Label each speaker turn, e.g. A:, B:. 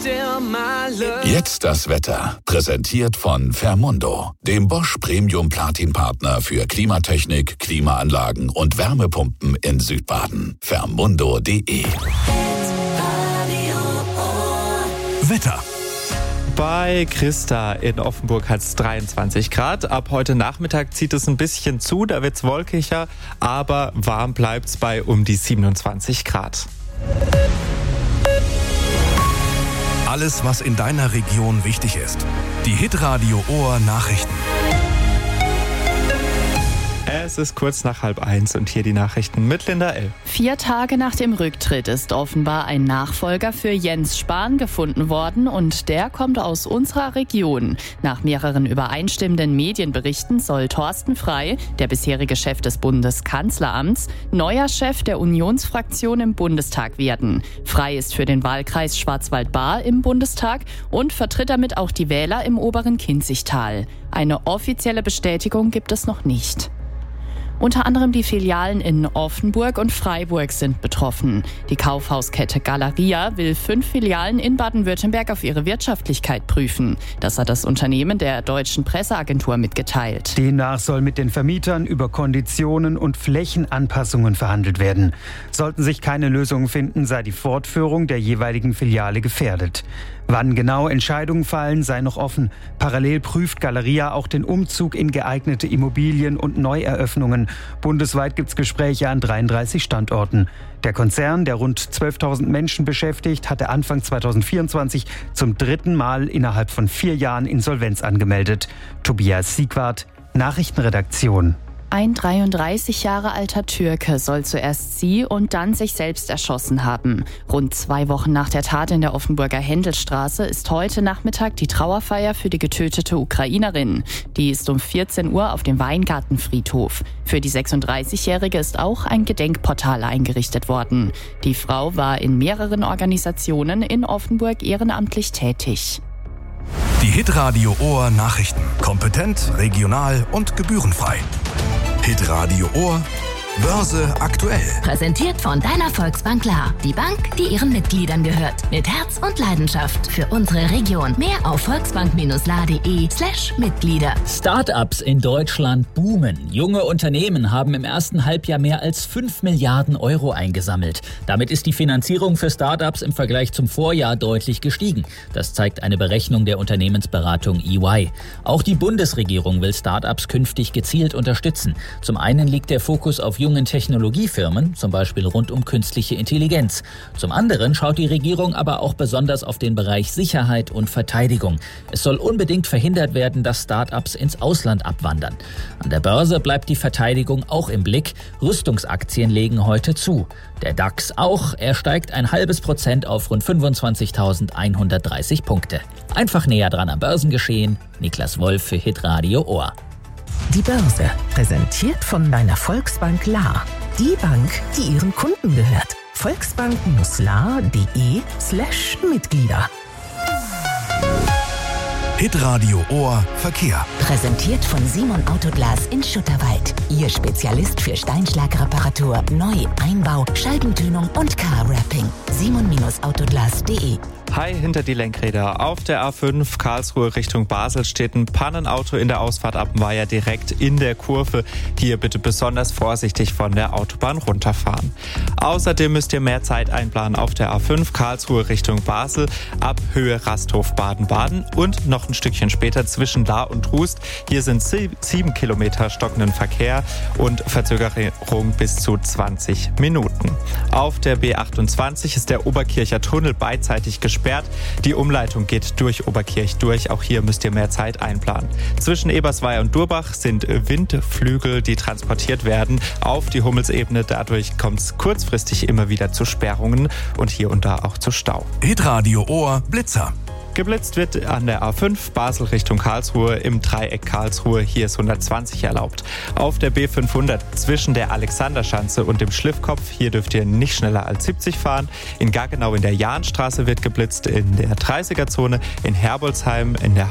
A: Jetzt das Wetter. Präsentiert von Fermundo, dem Bosch Premium Platin Partner für Klimatechnik, Klimaanlagen und Wärmepumpen in Südbaden. Fermundo.de.
B: Wetter.
C: Bei Christa in Offenburg hat es 23 Grad. Ab heute Nachmittag zieht es ein bisschen zu, da wird es wolkiger, aber warm bleibt es bei um die 27 Grad.
B: Alles, was in deiner Region wichtig ist. Die Hitradio Ohr Nachrichten.
C: Es ist kurz nach 12:30 und hier die Nachrichten mit Linda L.
D: 4 Tage nach dem Rücktritt ist offenbar ein Nachfolger für Jens Spahn gefunden worden und der kommt aus unserer Region. Nach mehreren übereinstimmenden Medienberichten soll Thorsten Frey, der bisherige Chef des Bundeskanzleramts, neuer Chef der Unionsfraktion im Bundestag werden. Frey ist für den Wahlkreis Schwarzwald-Baar im Bundestag und vertritt damit auch die Wähler im oberen Kinzigtal. Eine offizielle Bestätigung gibt es noch nicht. Unter anderem die Filialen in Offenburg und Freiburg sind betroffen. Die Kaufhauskette Galeria will 5 Filialen in Baden-Württemberg auf ihre Wirtschaftlichkeit prüfen. Das hat das Unternehmen der deutschen Presseagentur mitgeteilt.
E: Demnach soll mit den Vermietern über Konditionen und Flächenanpassungen verhandelt werden. Sollten sich keine Lösungen finden, sei die Fortführung der jeweiligen Filiale gefährdet. Wann genau Entscheidungen fallen, sei noch offen. Parallel prüft Galeria auch den Umzug in geeignete Immobilien und Neueröffnungen. Bundesweit gibt es Gespräche an 33 Standorten. Der Konzern, der rund 12.000 Menschen beschäftigt, hatte Anfang 2024 zum 3. Mal innerhalb von 4 Jahren Insolvenz angemeldet. Tobias Siegwart, Nachrichtenredaktion.
D: Ein 33 Jahre alter Türke soll zuerst sie und dann sich selbst erschossen haben. Rund 2 Wochen nach der Tat in der Offenburger Händelstraße ist heute Nachmittag die Trauerfeier für die getötete Ukrainerin. Die ist um 14 Uhr auf dem Weingartenfriedhof. Für die 36-Jährige ist auch ein Gedenkportal eingerichtet worden. Die Frau war in mehreren Organisationen in Offenburg ehrenamtlich tätig.
B: Die Hitradio Ohr Nachrichten. Kompetent, regional und gebührenfrei. Hitradio Ohr Börse aktuell.
F: Präsentiert von deiner Volksbank Lahr. Die Bank, die ihren Mitgliedern gehört. Mit Herz und Leidenschaft für unsere Region. Mehr auf volksbank-lahr.de/Mitglieder.
G: Start-ups in Deutschland boomen. Junge Unternehmen haben im ersten Halbjahr mehr als 5 Milliarden Euro eingesammelt. Damit ist die Finanzierung für Start-ups im Vergleich zum Vorjahr deutlich gestiegen. Das zeigt eine Berechnung der Unternehmensberatung EY. Auch die Bundesregierung will Start-ups künftig gezielt unterstützen. Zum einen liegt der Fokus auf jungen Technologiefirmen, zum Beispiel rund um künstliche Intelligenz. Zum anderen schaut die Regierung aber auch besonders auf den Bereich Sicherheit und Verteidigung. Es soll unbedingt verhindert werden, dass Start-ups ins Ausland abwandern. An der Börse bleibt die Verteidigung auch im Blick. Rüstungsaktien legen heute zu. Der DAX auch. Er steigt 0,5% auf rund 25.130 Punkte. Einfach näher dran am Börsengeschehen. Niklas Wolf für Hitradio Ohr.
H: Die Börse, präsentiert von deiner Volksbank Lahr. Die Bank, die ihren Kunden gehört. Volksbank-lahr.de/Mitglieder.
B: Hitradio Ohr Verkehr.
F: Präsentiert von Simon Autoglas in Schutterwald. Ihr Spezialist für Steinschlagreparatur, Neu-, Einbau, Scheibentönung und Car-Wrapping. simon-autoglas.de.
C: Hi, hinter die Lenkräder. Auf der A5 Karlsruhe Richtung Basel steht ein Pannenauto in der Ausfahrt Appenweier direkt in der Kurve. Hier bitte besonders vorsichtig von der Autobahn runterfahren. Außerdem müsst ihr mehr Zeit einplanen auf der A5 Karlsruhe Richtung Basel ab Höhe Rasthof Baden-Baden und noch ein Stückchen später zwischen Lahr und Rust. Hier sind 7 Kilometer stockenden Verkehr und Verzögerung bis zu 20 Minuten. Auf der B28 ist der Oberkircher Tunnel beidseitig gesperrt. Die Umleitung geht durch Oberkirch durch. Auch hier müsst ihr mehr Zeit einplanen. Zwischen Ebersweier und Durbach sind Windflügel, die transportiert werden auf die Hummelsebene. Dadurch kommt es kurzfristig immer wieder zu Sperrungen und hier und da auch zu Stau.
B: Hitradio Ohr Blitzer.
C: Geblitzt wird an der A5 Basel Richtung Karlsruhe im Dreieck Karlsruhe. Hier ist 120 erlaubt. Auf der B500 zwischen der Alexanderschanze und dem Schliffkopf. Hier dürft ihr nicht schneller als 70 fahren. In Gaggenau in der Jahnstraße wird geblitzt. In der 30er-Zone in Herbolzheim in der